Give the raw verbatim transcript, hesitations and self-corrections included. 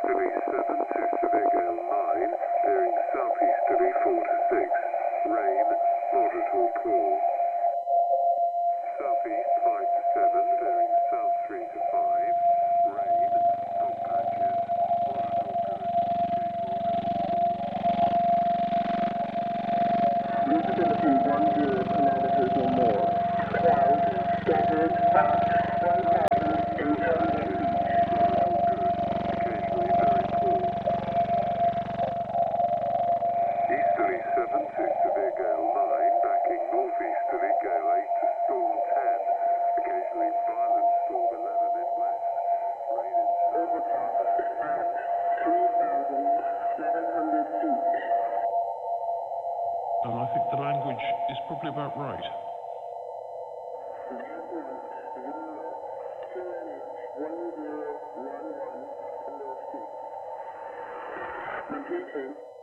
Easterly seven to severe gale nine, bearing southeasterly four to six. Rain, moderate or poor. Southeast five to seven, bearing south three to five. Rain, fog patches, moderate or good. Visibility one zero kilometers or more. Clouds scattered at one thousand eight hundred feet. Occasionally very poor. Easterly seven to severe gale nine, backing northeasterly gale eight to storm ten. Occasionally violent storm eleven in west. Rain in south. Overcast at three thousand seven hundred feet. And I think the language is probably about right. Viewpoint zero, Q N H one zero one one, north. Repeating.